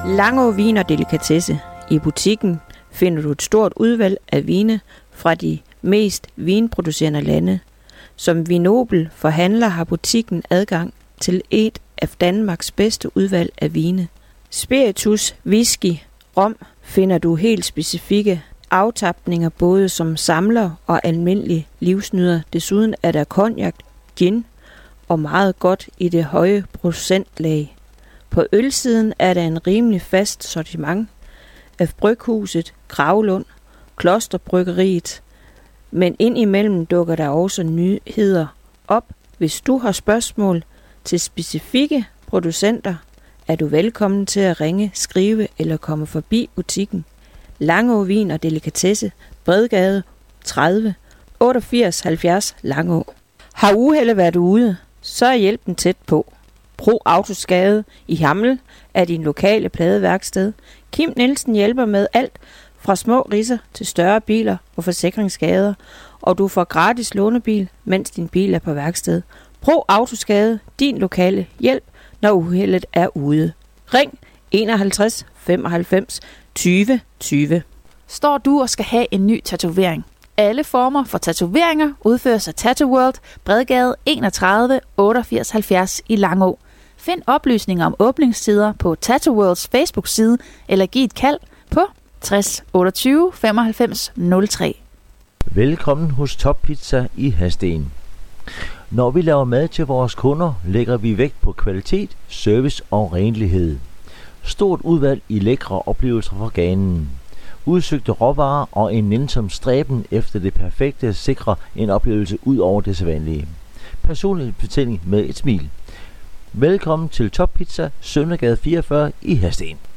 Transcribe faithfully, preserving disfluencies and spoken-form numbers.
Langå Vin og Delikatesse. I butikken finder du et stort udvalg af vine fra de mest vinproducerende lande. Som Vinobel forhandler har butikken adgang til et af Danmarks bedste udvalg af vine. Spiritus, whisky, rom finder du helt specifikke aftapninger både som samler og almindelig livsnyder. Desuden er der cognac, gin og meget godt i det høje procentlag. På ølsiden er der en rimelig fast sortiment af Bryghuset, Gravlund, Klosterbryggeriet, men indimellem dukker der også nyheder op. Hvis du har spørgsmål til specifikke producenter, er du velkommen til at ringe, skrive eller komme forbi butikken. Langå Vin og Delikatesse, Bredgade tredive otteogfirs halvfjerds Langå. Har uheldet været ude, så er hjælpen tæt på. Pro Autoskade i Hammel er din lokale pladeværksted. Kim Nielsen hjælper med alt fra små ridser til større biler og forsikringsskader, og du får gratis lånebil, mens din bil er på værksted. Pro Autoskade, din lokale hjælp, når uheldet er ude. Ring enoghalvtreds femoghalvfems tyve tyve. Står du og skal have en ny tatovering? Alle former for tatoveringer udføres af Tattoo World, Bredgade enogtredive otteogfirs halvfjerds i Langå. Find oplysninger om åbningstider på Tattoo Worlds Facebook-side eller giv et kald på tres otteogtyve femoghalvfems nul tre. Velkommen hos Top Pizza i Hadsten. Når vi laver mad til vores kunder, lægger vi vægt på kvalitet, service og renlighed. Stort udvalg i lækre oplevelser fra ganen. Udsøgte råvarer og en nænsom stræben efter det perfekte sikrer en oplevelse ud over det sædvanlige. Personlig fortælling med et smil. Velkommen til Top Pizza, Søndergade fireogfyrre i Hadsten.